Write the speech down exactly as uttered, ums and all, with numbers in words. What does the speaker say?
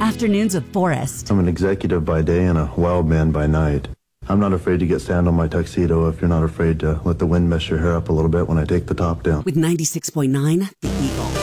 Afternoons with Forrest. I'm an executive by day and a wild man by night. I'm not afraid to get sand on my tuxedo if you're not afraid to let the wind mess your hair up a little bit when I take the top down. With ninety-six point nine, The Eagle.